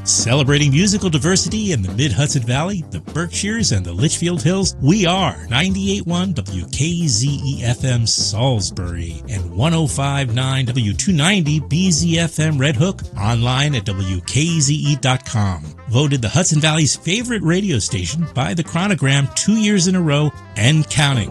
Celebrating musical diversity in the Mid-Hudson Valley, the Berkshires, and the Litchfield Hills, we are 98.1 WKZE-FM Salisbury and 105.9 W290 BZFM Red Hook, online at WKZE.com. Voted the Hudson Valley's favorite radio station by the Chronogram 2 years in a row and counting.